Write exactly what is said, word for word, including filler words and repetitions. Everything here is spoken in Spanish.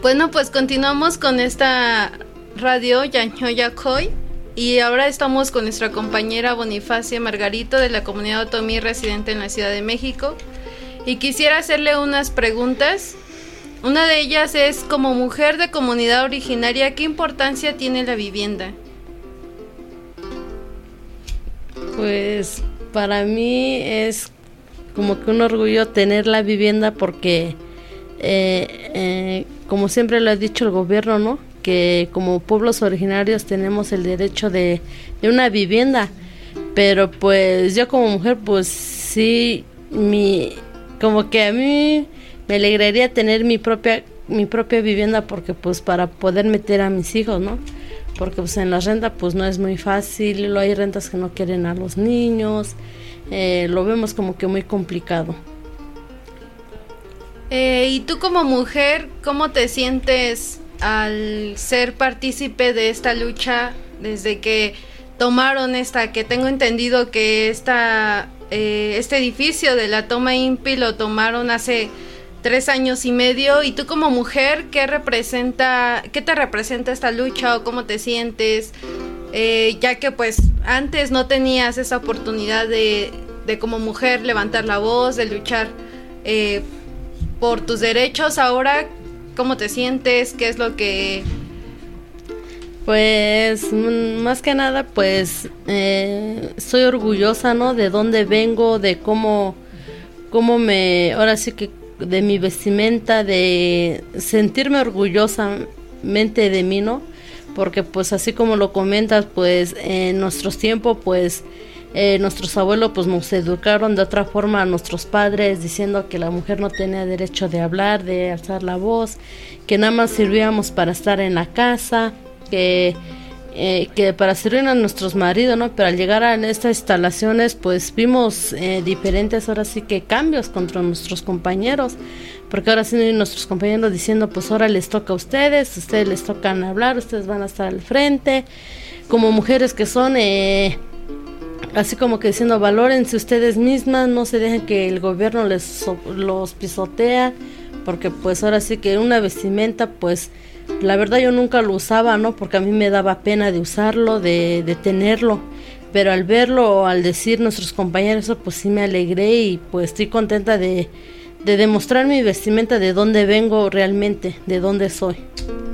Bueno, pues continuamos con esta radio Yanyoyacoy y ahora estamos con nuestra compañera Bonifacia Margarito de la comunidad otomí residente en la Ciudad de México y quisiera hacerle unas preguntas. Una de ellas es, como mujer de comunidad originaria, ¿qué importancia tiene la vivienda? Pues para mí es como que un orgullo tener la vivienda porque eh, eh, como siempre lo ha dicho el gobierno, ¿no? Que como pueblos originarios tenemos el derecho de, de una vivienda, pero pues yo como mujer pues sí, mi, como que a mí me alegraría tener mi propia mi propia vivienda porque pues para poder meter a mis hijos, ¿no? Porque pues en la renta pues no es muy fácil, lo hay rentas que no quieren a los niños, eh, lo vemos como que muy complicado. Eh, y tú como mujer, ¿cómo te sientes al ser partícipe de esta lucha desde que tomaron esta, que tengo entendido que esta, eh, este edificio de la Toma INPI lo tomaron hace tres años y medio, y tú como mujer, ¿qué representa, qué te representa esta lucha o cómo te sientes? Eh, ya que pues antes no tenías esa oportunidad de, de como mujer levantar la voz, de luchar eh, por tus derechos. Ahora, ¿cómo te sientes? ¿Qué es lo que...? Pues más que nada pues eh, soy orgullosa, ¿no? De dónde vengo, de cómo, cómo me, ahora sí que de mi vestimenta, de sentirme orgullosamente de mí, ¿no? Porque pues así como lo comentas, pues en nuestros tiempos pues eh, nuestros abuelos pues nos educaron de otra forma a nuestros padres, diciendo que la mujer no tenía derecho de hablar, de alzar la voz, que nada más servíamos para estar en la casa, que eh, que para servir a nuestros maridos, ¿no? Pero al llegar a estas instalaciones pues vimos eh, diferentes, ahora sí que cambios contra nuestros compañeros, porque ahora sí nuestros compañeros diciendo pues ahora les toca a ustedes, ustedes les tocan hablar, ustedes van a estar al frente, como mujeres que son, eh, así como que diciendo valórense ustedes mismas, no se dejen que el gobierno les so, los pisotea, porque pues ahora sí que una vestimenta pues la verdad yo nunca lo usaba, ¿no? Porque a mí me daba pena de usarlo, de, de tenerlo, pero al verlo o al decir nuestros compañeros eso, pues sí me alegré y pues estoy contenta de, de demostrar mi vestimenta, de dónde vengo realmente, de dónde soy.